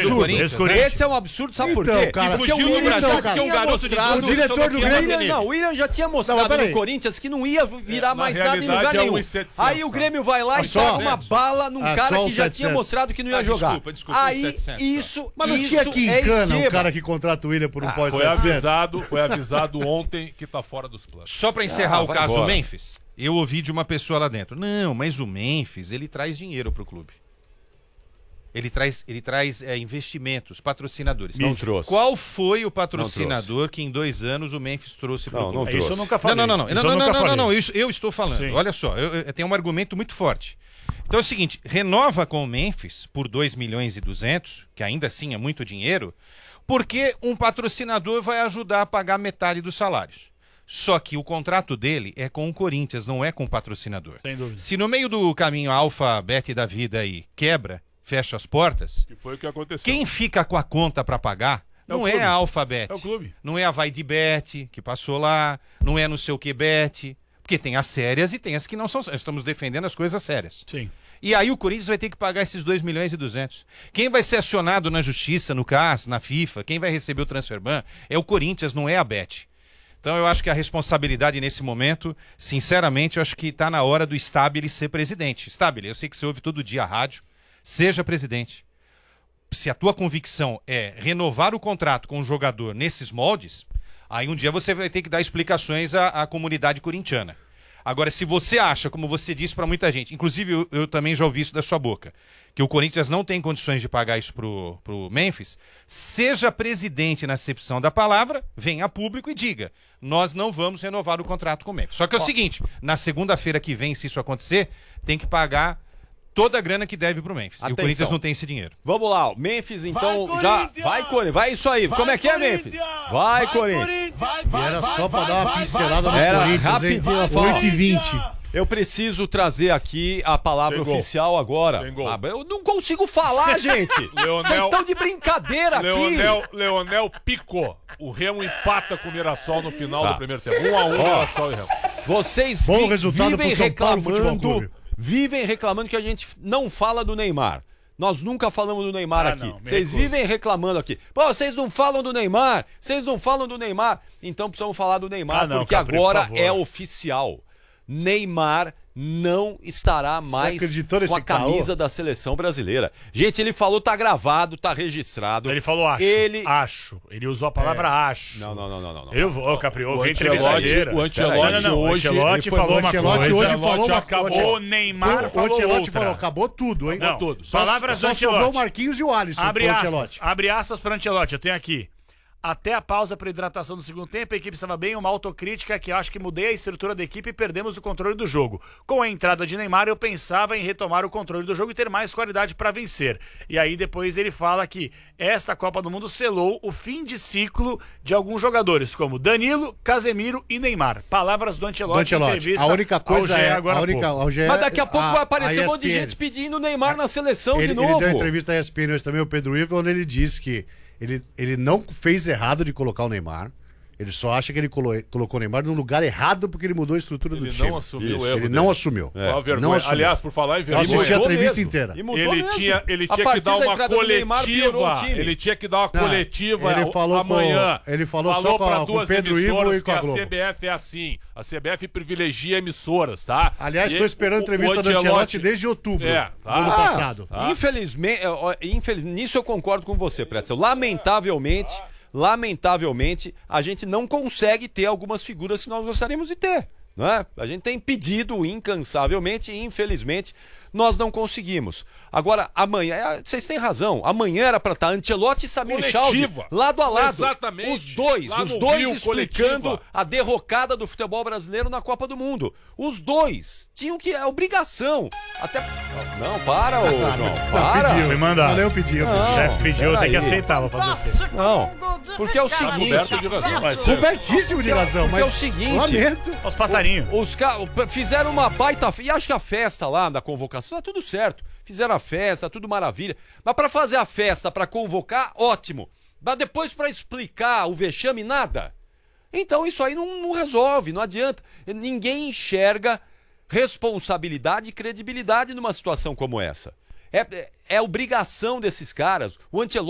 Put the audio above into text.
absurdo. Esse é um absurdo, sabe por quê? Cara, porque fugiu do Brasil, tinha um garoto de o diretor do Grêmio. Não, o William já tinha mostrado no Corinthians que não ia virar mais nada em lugar nenhum. Aí o Grêmio vai lá e joga uma bala num cara que já tinha mostrado que não ia jogar. Desculpa, aí isso. Mas não tinha que encana um cara que contrata o William por um pós Foi avisado ontem que tá fora dos planos. Só pra encerrar o caso Memphis, eu ouvi de uma pessoa lá dentro. Não, mas o Memphis, ele traz dinheiro pro clube. Ele traz investimentos, patrocinadores. Não trouxe. Qual foi o patrocinador que em 2 anos o Memphis trouxe pro clube? Isso eu nunca falei. Não, isso eu estou falando. Sim. Olha só, eu tenho um argumento muito forte. Então é o seguinte, renova com o Memphis por 2 milhões e 200, que ainda assim é muito dinheiro, porque um patrocinador vai ajudar a pagar metade dos salários. Só que o contrato dele é com o Corinthians, não é com o patrocinador. Sem dúvida. Se no meio do caminho a Alfa Bet da vida aí quebra, fecha as portas, Que foi o que aconteceu. quem fica com a conta para pagar não é a Alfa Bet, É o clube. não é a Vai de Bet, que passou lá, não é não sei o que Bet, porque tem as sérias e tem as que não são. Estamos defendendo as coisas sérias. Sim. E aí o Corinthians vai ter que pagar esses 2 milhões e 200. Quem vai ser acionado na Justiça, no CAS, na FIFA, quem vai receber o Transferban é o Corinthians, não é a Bet. Então eu acho que a responsabilidade nesse momento, sinceramente, eu acho que está na hora do Stabile ser presidente. Stabile, eu sei que você ouve todo dia a rádio, seja presidente. Se a tua convicção é renovar o contrato com o jogador nesses moldes, aí um dia você vai ter que dar explicações à comunidade corintiana. Agora, se você acha, como você disse para muita gente, inclusive eu também já ouvi isso da sua boca, que o Corinthians não tem condições de pagar isso pro Memphis, seja presidente na acepção da palavra, venha a público e diga, nós não vamos renovar o contrato com o Memphis. Só que é o seguinte, na segunda-feira que vem, se isso acontecer, tem que pagar toda a grana que deve pro Memphis. Atenção. E o Corinthians não tem esse dinheiro. Vamos lá, o Memphis então Vai, já... Corinthians! Vai, Corinthians, vai isso aí. Como é que é, Memphis? Vai, Corinthians. E era só pra dar uma pincelada no Era Corinthians, rapidinho, hein? eu falo. 8h20. Eu preciso trazer aqui a palavra Tem gol. oficial agora. Tem gol. Eu não consigo falar, gente. Vocês estão de brincadeira aqui. Leonel picou. O Remo empata com o Mirassol no final do primeiro tempo. 1-1, Mirassol e Remo. Vocês Bom resultado vivem pro São Paulo Futebol Clube. vivem reclamando que a gente não fala do Neymar. Nós nunca falamos do Neymar aqui. Vocês vivem reclamando aqui. Pô, vocês não falam do Neymar. Vocês não falam do Neymar. Então precisamos falar do Neymar, porque Capri, agora por é oficial. Neymar não estará mais com a camisa da seleção brasileira. Gente, ele falou, tá gravado, tá registrado. Ele falou acho. Ele usou a palavra acho. Não. Capri, O ouvi entrevista inteira. O Ancelotti hoje... O Ancelotti falou uma coisa. Hoje falou uma acabou, o Neymar falou outra. O Ancelotti falou, acabou tudo, hein? Não, tudo. Palavras do Ancelotti. Só sobrou o Marquinhos e o Alisson Abre aspas para Ancelotti, eu tenho aqui. Até a pausa para hidratação do segundo tempo, a equipe estava bem, uma autocrítica que acho que mudei a estrutura da equipe e perdemos o controle do jogo. Com a entrada de Neymar, eu pensava em retomar o controle do jogo e ter mais qualidade para vencer. E aí depois ele fala que esta Copa do Mundo selou o fim de ciclo de alguns jogadores, como Danilo, Casemiro e Neymar. Palavras do Ancelotti em entrevista. A única coisa Mas daqui a pouco vai aparecer um monte de gente pedindo o Neymar na seleção de novo. Ele deu entrevista à ESPN hoje também, o Pedro Ivo, onde ele disse que ele não fez errado de colocar o Neymar. Ele só acha que ele colocou o Neymar no lugar errado porque ele mudou a estrutura do time. Ele não assumiu o erro. Ele não assumiu. Não assumiu. Aliás, por falar em vergonha... Eu assisti a entrevista inteira. Ele tinha que dar uma coletiva. Ele tinha que dar uma coletiva amanhã. Ele falou só com o Pedro Ivo e com a Globo. A CBF é assim. A CBF privilegia emissoras, tá? Aliás, estou esperando a entrevista do Ancelotti desde outubro do ano passado. Infelizmente, nisso eu concordo com você, Pretzel. Lamentavelmente, a gente não consegue ter algumas figuras que nós gostaríamos de ter. Não é? A gente tem pedido incansavelmente e, infelizmente, nós não conseguimos. Agora, amanhã, vocês têm razão, amanhã era para estar Ancelotti e Samir Chaldi lado a lado. Exatamente. Os dois explicando a derrocada do futebol brasileiro na Copa do Mundo. Os dois tinham que, é obrigação. Até... Não, para, João, para. Foi mandado. Não, eu pedi. O chefe pediu, tem que aceitar, vou fazer o quê? Não, porque é o seguinte... Robertíssimo de razão, mas é o seguinte... Lamento. Os passarinhos. Os caras fizeram uma baita... E acho que a festa lá da convocação tá tudo certo. Fizeram a festa, tudo maravilha. Mas pra fazer a festa, pra convocar, ótimo. Mas depois pra explicar o vexame, nada. Então isso aí não resolve, não adianta. Ninguém enxerga responsabilidade e credibilidade numa situação como essa. É obrigação desses caras. O Ancelotti